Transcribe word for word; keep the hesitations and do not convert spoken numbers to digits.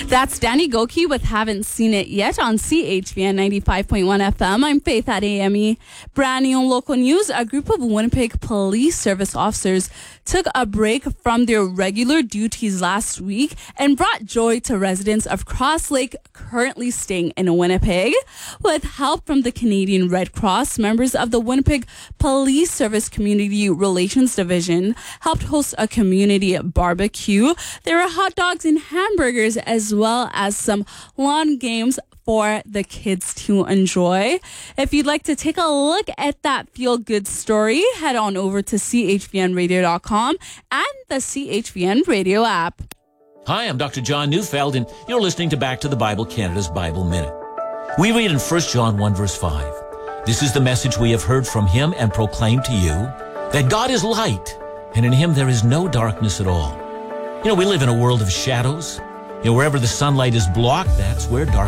That's Danny Goki with Haven't Seen It Yet on C H V N ninety-five point one F M. I'm Faith at A M E. Brand new local news. A group of Winnipeg Police Service officers took a break from their regular duties last week and brought joy to residents of Cross Lake currently staying in Winnipeg. With help from the Canadian Red Cross, members of the Winnipeg Police Service Community Relations Division helped host a community barbecue. There were hot dogs and hamburgers as well as some lawn games for the kids to enjoy. If you'd like to take a look at that feel-good story, head on over to C H V N radio dot com and the C H V N radio app. Hi, I'm Doctor John Neufeld, and you're listening to Back to the Bible, Canada's Bible Minute. We read in First John one, verse five. This is the message we have heard from him and proclaimed to you, that God is light, and in him there is no darkness at all. You know, we live in a world of shadows. You know, wherever the sunlight is blocked, that's where darkness